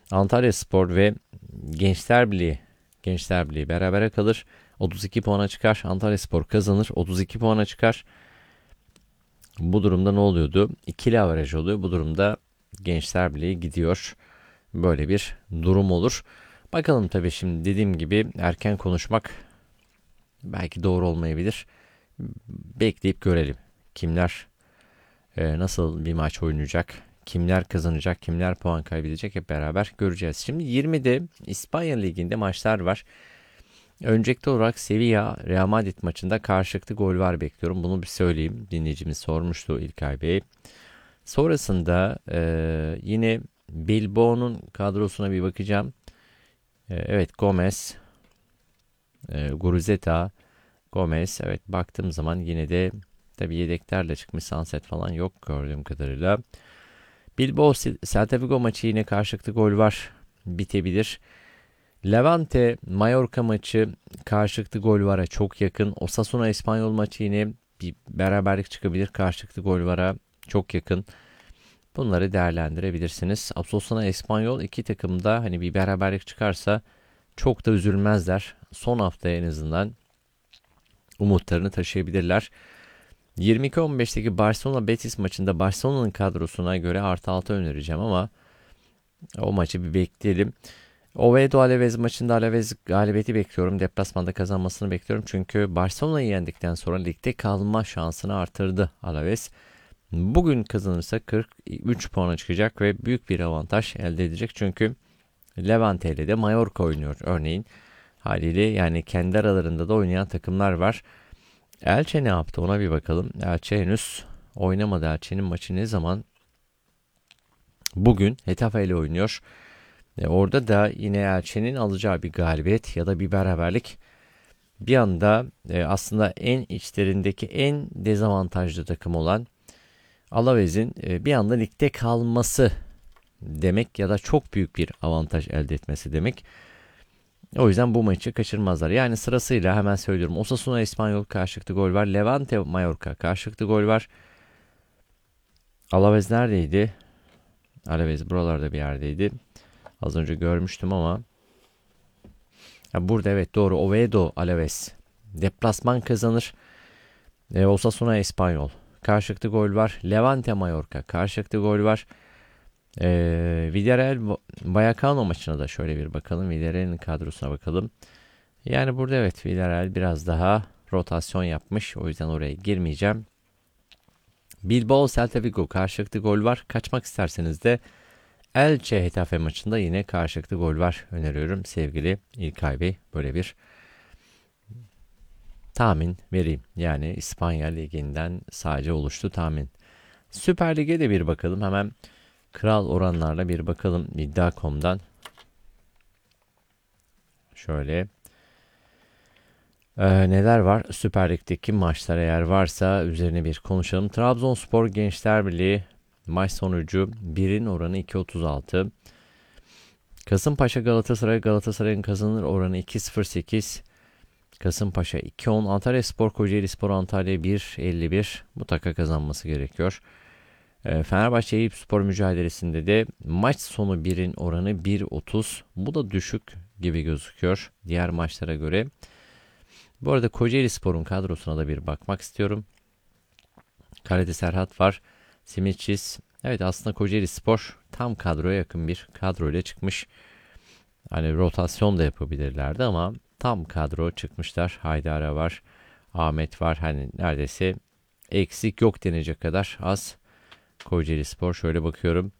Antalyaspor ve Gençlerbirliği berabere kalır. 32 puana çıkar. Antalyaspor kazanır. 32 puana çıkar. Bu durumda ne oluyordu? İkili averaj oluyor. Bu durumda Gençlerbirliği gidiyor. Böyle bir durum olur. Bakalım tabii, şimdi dediğim gibi erken konuşmak belki doğru olmayabilir. Bekleyip görelim. Kimler nasıl bir maç oynayacak? Kimler kazanacak? Kimler puan kaybedecek? Hep beraber göreceğiz. Şimdi 20'de İspanya Ligi'nde maçlar var. Öncelikli olarak Sevilla Real Madrid maçında karşılıklı gol var bekliyorum. Bunu bir söyleyeyim. Dinleyicimiz sormuştu İlkay Bey. Sonrasında yine Bilbao'nun kadrosuna bir bakacağım. Evet, Gomez, Guruceta, Gomez. Evet, baktığım zaman yine de tabi yedeklerle çıkmış, Sunset falan yok gördüğüm kadarıyla. Bilbao Celta Vigo maçı yine karşılıklı gol var. Bitebilir. Levante Mallorca maçı karşılıklı gol vara çok yakın. Osasuna İspanyol maçı yine bir beraberlik çıkabilir. Karşılıklı gol vara çok yakın. Bunları değerlendirebilirsiniz. Osasuna İspanyol iki takımda hani bir beraberlik çıkarsa çok da üzülmezler. Son haftaya en azından umutlarını taşıyabilirler. 22-15'teki Barcelona Betis maçında Barcelona'nın kadrosuna göre +6 önereceğim ama o maçı bir bekleyelim. Oviedo Alaves maçında Alaves galibiyeti bekliyorum. Deplasmanda kazanmasını bekliyorum. Çünkü Barcelona'yı yendikten sonra ligde kalma şansını artırdı Alaves. Bugün kazanırsa 43 puana çıkacak ve büyük bir avantaj elde edecek. Çünkü Levante ile de Mallorca oynuyor örneğin. Haliyle yani kendi aralarında da oynayan takımlar var. Elche ne yaptı, ona bir bakalım. Elche henüz oynamadı. Elche'nin maçı ne zaman? Bugün Getafe ile oynuyor. Orada da yine Elche'nin alacağı bir galibiyet ya da bir beraberlik bir anda aslında en içlerindeki en dezavantajlı takım olan Alaves'in bir anda ligde kalması demek ya da çok büyük bir avantaj elde etmesi demek. O yüzden bu maçı kaçırmazlar. Yani sırasıyla hemen söylüyorum. Osasuna İspanyol karşılıklı gol var. Levante Mallorca karşılıklı gol var. Alaves neredeydi? Alaves buralarda bir yerdeydi. Az önce görmüştüm ama. Ya burada evet, doğru. Oviedo Alaves. Deplasman kazanır. Osasuna İspanyol. Karşılıklı gol var. Levante Mallorca. Karşılıklı gol var. Villarreal Vallecano maçına da şöyle bir bakalım. Villarreal'in kadrosuna bakalım. Yani burada evet, Villarreal biraz daha rotasyon yapmış. O yüzden oraya girmeyeceğim. Bilbao Celta Vigo karşılıklı gol var. Kaçmak isterseniz de Elche Getafe maçında yine karşılıklı gol var. Öneriyorum sevgili İlkay Bey. Böyle bir tahmin vereyim. Yani İspanya Ligi'nden sadece oluştu tahmin. Süper Lig'e de bir bakalım. Hemen kral oranlarla bir bakalım iddia.com'dan. Şöyle. Neler var? Süper Lig'deki maçlar eğer varsa üzerine bir konuşalım. Trabzonspor Gençlerbirliği maç sonucu 1'in oranı 2.36. Kasımpaşa Galatasaray'ın kazanır oranı 2.08. Kasımpaşa 2.10. Antalyaspor Kocaelispor Antalya 1.51. Mutlaka kazanması gerekiyor. Fenerbahçe Eyüpspor mücadelesinde de maç sonu 1'in oranı 1.30. Bu da düşük gibi gözüküyor diğer maçlara göre. Bu arada Kocaelispor'un kadrosuna da bir bakmak istiyorum. Kalede Serhat var. Simicis. Evet, aslında Kocaelispor tam kadroya yakın bir kadroyla çıkmış. Hani rotasyon da yapabilirlerdi ama tam kadro çıkmışlar. Haydara var. Ahmet var. Hani neredeyse eksik yok denecek kadar az. Kocaelispor şöyle bakıyorum.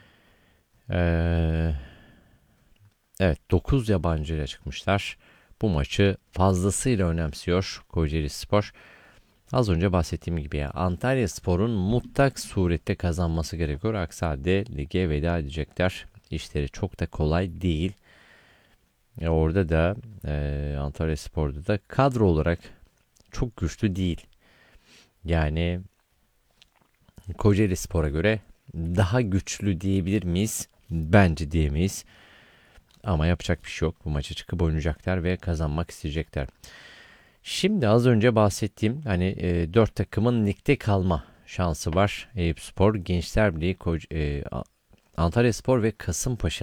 Evet, 9 yabancı ile çıkmışlar. Bu maçı fazlasıyla önemsiyor Kocaelispor. Az önce bahsettiğim gibi ya, Antalyaspor'un mutlak surette kazanması gerekiyor. Aksi halde lige veda edecekler. İşleri çok da kolay değil. Orada da Antalyaspor'da da kadro olarak çok güçlü değil. Yani Kocaelispor'a göre daha güçlü diyebilir miyiz? Bence diyemeyiz. Ama yapacak bir şey yok. Bu maça çıkıp oynayacaklar ve kazanmak isteyecekler. Şimdi az önce bahsettiğim hani 4 takımın ligde kalma şansı var. Eyüpspor, Gençlerbirliği, Antalyaspor ve Kasımpaşa